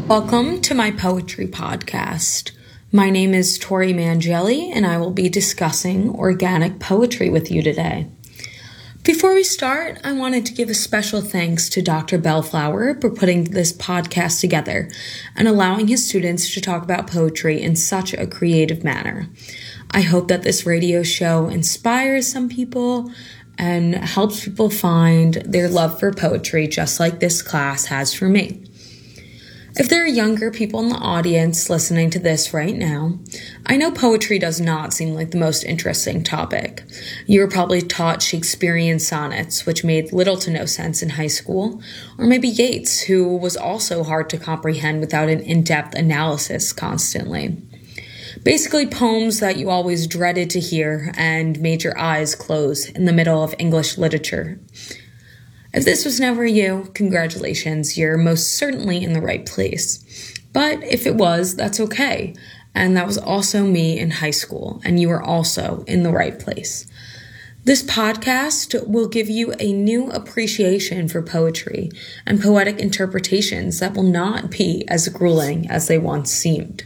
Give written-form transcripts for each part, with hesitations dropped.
Welcome to my poetry podcast. My name is Tori Mangelli, and I will be discussing organic poetry with you today. Before we start, I wanted to give a special thanks to Dr. Bellflower for putting this podcast together and allowing his students to talk about poetry in such a creative manner. I hope that this radio show inspires some people and helps people find their love for poetry just like this class has for me. If there are younger people in the audience listening to this right now, I know poetry does not seem like the most interesting topic. You were probably taught Shakespearean sonnets, which made little to no sense in high school, or maybe Yeats, who was also hard to comprehend without an in-depth analysis constantly. Basically, poems that you always dreaded to hear and made your eyes close in the middle of English literature. If this was never you, congratulations, you're most certainly in the right place. But if it was, that's okay. And that was also me in high school, and you are also in the right place. This podcast will give you a new appreciation for poetry and poetic interpretations that will not be as grueling as they once seemed.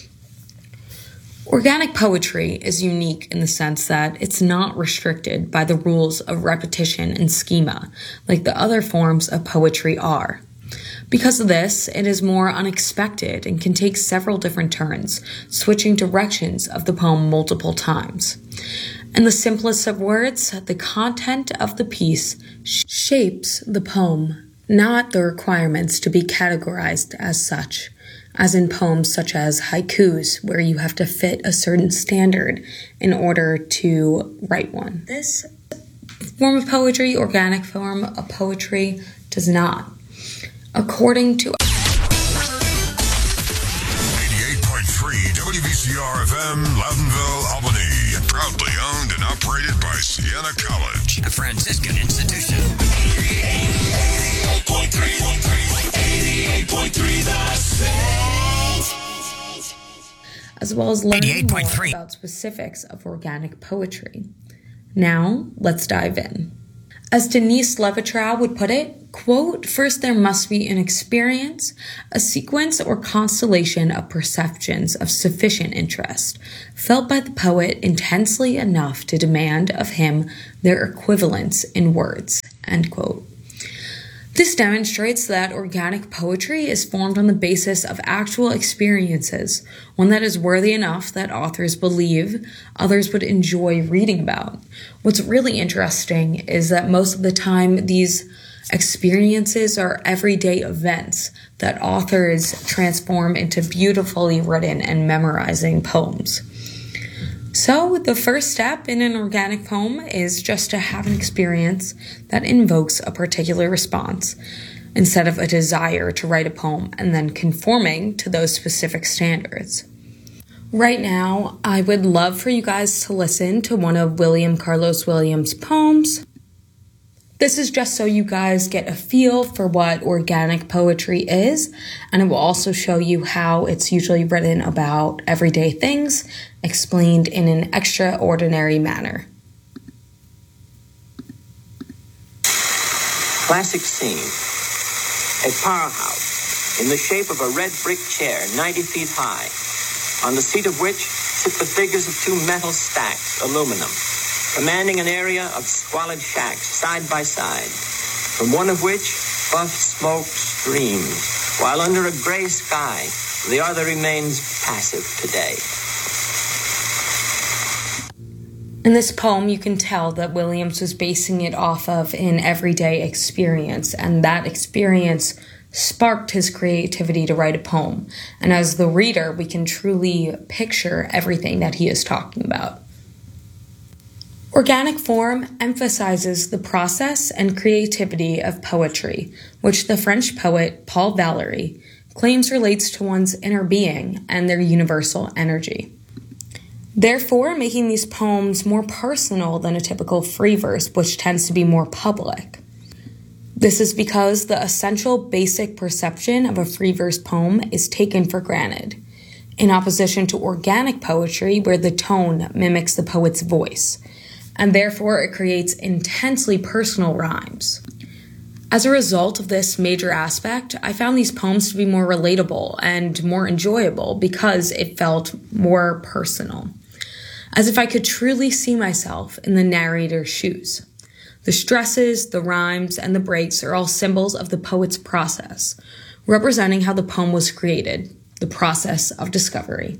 Organic poetry is unique in the sense that it's not restricted by the rules of repetition and schema like the other forms of poetry are. Because of this, it is more unexpected and can take several different turns, switching directions of the poem multiple times. In the simplest of words, the content of the piece shapes the poem, not the requirements to be categorized as such. As in poems such as haikus, where you have to fit a certain standard in order to write one. This form of poetry, organic form of poetry, does not. According to 88.3 WVCR FM, Loudonville, Albany. Proudly owned and operated by Siena College, a Franciscan institution. 88.3 The Same. As well as learning more about specifics of organic poetry. Now, let's dive in. As Denise Levitrow would put it, quote, "First there must be an experience, a sequence or constellation of perceptions of sufficient interest, felt by the poet intensely enough to demand of him their equivalence in words," end quote. This demonstrates that organic poetry is formed on the basis of actual experiences, one that is worthy enough that authors believe others would enjoy reading about. What's really interesting is that most of the time these experiences are everyday events that authors transform into beautifully written and memorizing poems. So the first step in an organic poem is just to have an experience that invokes a particular response, instead of a desire to write a poem and then conforming to those specific standards. Right now, I would love for you guys to listen to one of William Carlos Williams' poems. This is just so you guys get a feel for what organic poetry is, and it will also show you how it's usually written about everyday things, explained in an extraordinary manner. Classic scene. A powerhouse in the shape of a red brick chair 90 feet high, on the seat of which sit the figures of two metal stacks, aluminum, commanding an area of squalid shacks side by side, from one of which buff smoke streams, while under a gray sky the other remains passive today. In this poem, you can tell that Williams was basing it off of an everyday experience, and that experience sparked his creativity to write a poem. And as the reader, we can truly picture everything that he is talking about. Organic form emphasizes the process and creativity of poetry, which the French poet Paul Valéry claims relates to one's inner being and their universal energy. Therefore, making these poems more personal than a typical free verse, which tends to be more public. This is because the essential basic perception of a free verse poem is taken for granted, in opposition to organic poetry where the tone mimics the poet's voice, and therefore it creates intensely personal rhymes. As a result of this major aspect, I found these poems to be more relatable and more enjoyable because it felt more personal, as if I could truly see myself in the narrator's shoes. The stresses, the rhymes, and the breaks are all symbols of the poet's process, representing how the poem was created, the process of discovery.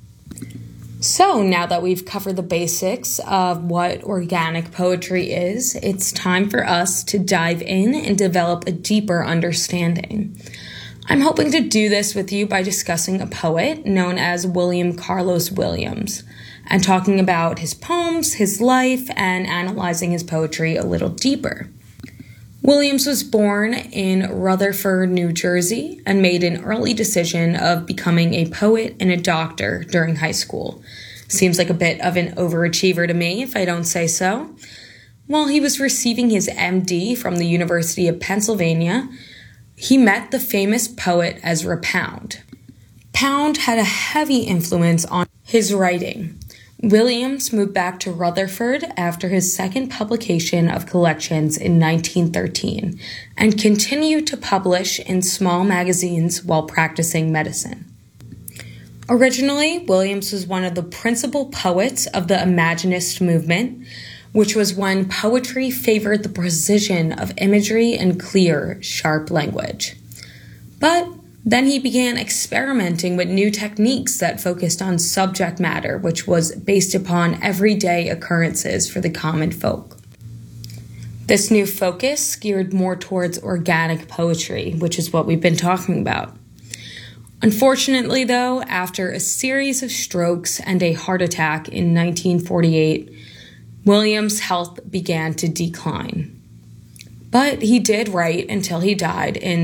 So now that we've covered the basics of what organic poetry is, it's time for us to dive in and develop a deeper understanding. I'm hoping to do this with you by discussing a poet known as William Carlos Williams and talking about his poems, his life, and analyzing his poetry a little deeper. Williams was born in Rutherford, New Jersey, and made an early decision of becoming a poet and a doctor during high school. Seems like a bit of an overachiever to me, if I don't say so. While he was receiving his MD from the University of Pennsylvania, he met the famous poet Ezra Pound. Pound had a heavy influence on his writing. Williams moved back to Rutherford after his second publication of collections in 1913 and continued to publish in small magazines while practicing medicine. Originally, Williams was one of the principal poets of the Imaginist movement, which was when poetry favored the precision of imagery and clear, sharp language. But then he began experimenting with new techniques that focused on subject matter, which was based upon everyday occurrences for the common folk. This new focus geared more towards organic poetry, which is what we've been talking about. Unfortunately, though, after a series of strokes and a heart attack in 1948, Williams' health began to decline. But he did write until he died in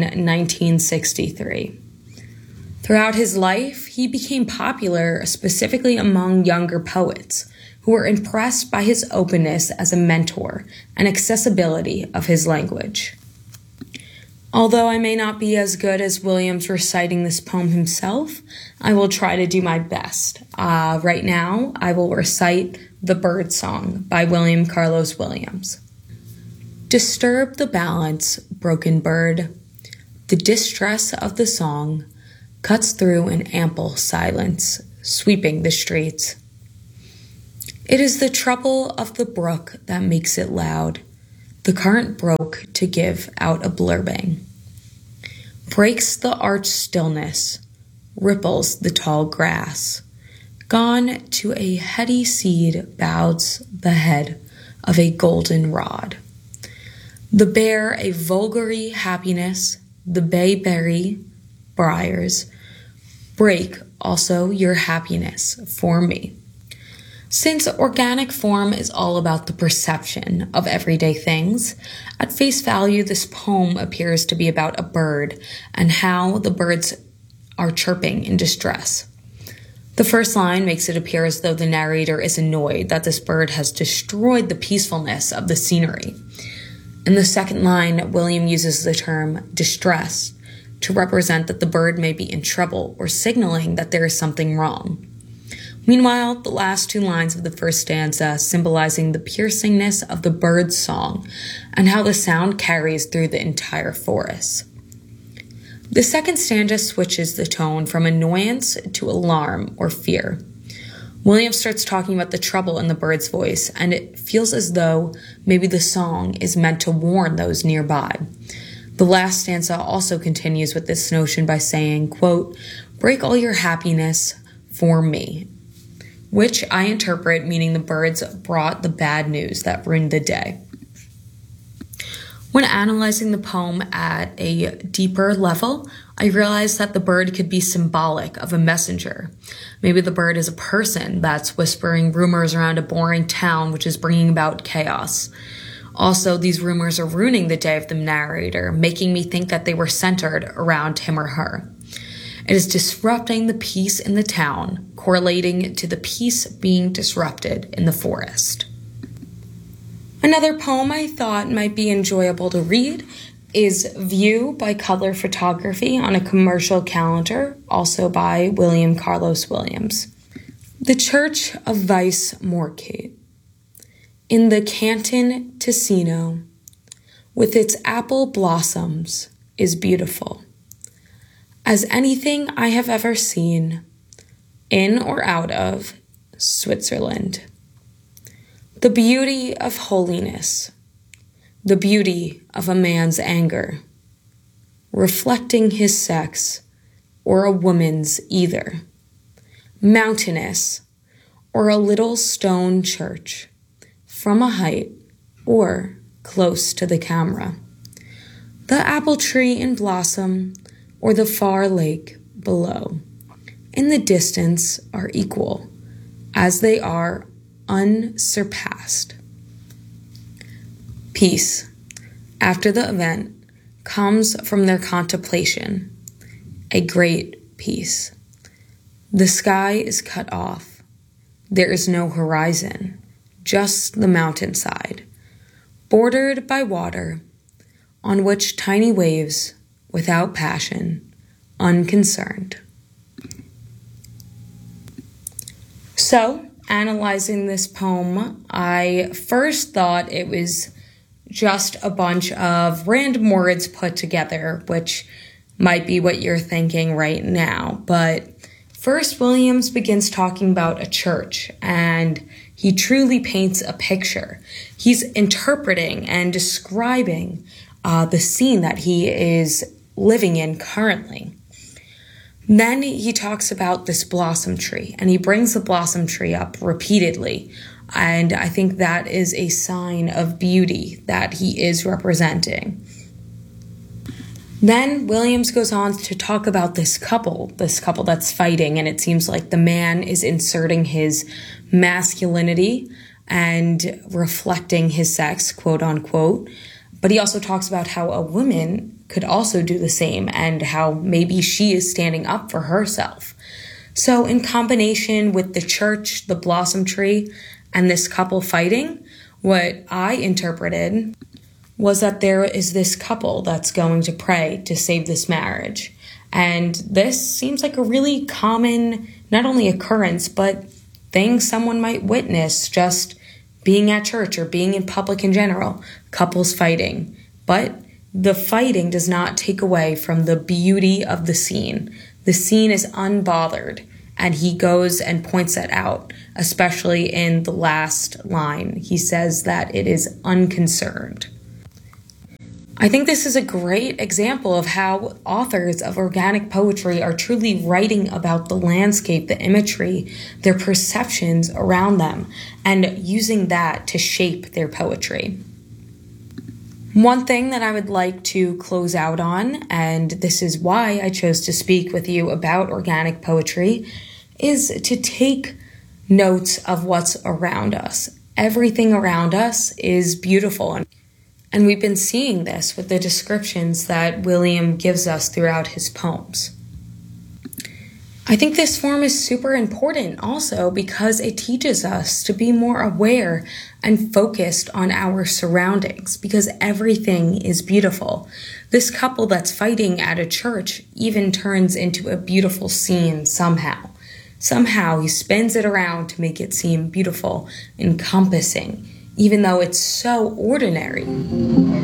1963. Throughout his life, he became popular specifically among younger poets who were impressed by his openness as a mentor and accessibility of his language. Although I may not be as good as Williams reciting this poem himself, I will try to do my best. Right now, I will recite The Bird Song by William Carlos Williams. Disturb the balance, broken bird. The distress of the song cuts through an ample silence, sweeping the streets. It is the trouble of the brook that makes it loud. The current broke to give out a blurbing. Breaks the arched stillness, ripples the tall grass. Gone to a heady seed bows the head of a golden rod. The bear a vulgary happiness, the bayberry briars. Break also your happiness for me. Since organic form is all about the perception of everyday things, at face value this poem appears to be about a bird and how the birds are chirping in distress. The first line makes it appear as though the narrator is annoyed that this bird has destroyed the peacefulness of the scenery. In the second line, William uses the term distress to represent that the bird may be in trouble or signaling that there is something wrong. Meanwhile, the last two lines of the first stanza symbolizing the piercingness of the bird's song and how the sound carries through the entire forest. The second stanza switches the tone from annoyance to alarm or fear. William starts talking about the trouble in the bird's voice, and it feels as though maybe the song is meant to warn those nearby. The last stanza also continues with this notion by saying, quote, break all your happiness for me, which I interpret meaning the birds brought the bad news that ruined the day. When analyzing the poem at a deeper level, I realized that the bird could be symbolic of a messenger. Maybe the bird is a person that's whispering rumors around a boring town, which is bringing about chaos. Also, these rumors are ruining the day of the narrator, making me think that they were centered around him or her. It is disrupting the peace in the town, correlating to the peace being disrupted in the forest. Another poem I thought might be enjoyable to read is View by Color Photography on a Commercial Calendar, also by William Carlos Williams. The Church of Vice Morcate. In the Canton Ticino, with its apple blossoms is beautiful as anything I have ever seen in or out of Switzerland. The beauty of holiness, the beauty of a man's anger, reflecting his sex or a woman's either, mountainous or a little stone church from a height or close to the camera, the apple tree in blossom or the far lake below, in the distance are equal, as they are unsurpassed. Peace, after the event, comes from their contemplation, a great peace. The sky is cut off. There is no horizon, just the mountainside, bordered by water, on which tiny waves, without passion, unconcerned. So, analyzing this poem, I first thought it was just a bunch of random words put together, which might be what you're thinking right now. But first, Williams begins talking about a church, and he truly paints a picture. He's interpreting and describing the scene that he is living in currently. Then he talks about this blossom tree, and he brings the blossom tree up repeatedly. And I think that is a sign of beauty that he is representing. Then Williams goes on to talk about this couple that's fighting, and it seems like the man is inserting his masculinity and reflecting his sex, quote unquote. But he also talks about how a woman could also do the same and how maybe she is standing up for herself. So in combination with the church, the blossom tree, and this couple fighting, what I interpreted was that there is this couple that's going to pray to save this marriage. And this seems like a really common, not only occurrence, but thing someone might witness just being at church or being in public in general, couples fighting. But the fighting does not take away from the beauty of the scene. The scene is unbothered, and he goes and points that out, especially in the last line. He says that it is unconcerned. I think this is a great example of how authors of organic poetry are truly writing about the landscape, the imagery, their perceptions around them, and using that to shape their poetry. One thing that I would like to close out on, and this is why I chose to speak with you about organic poetry, is to take notes of what's around us. Everything around us is beautiful. And we've been seeing this with the descriptions that William gives us throughout his poems. I think this form is super important also because it teaches us to be more aware and focused on our surroundings because everything is beautiful. This couple that's fighting at a church even turns into a beautiful scene somehow. Somehow he spins it around to make it seem beautiful, encompassing, even though it's so ordinary.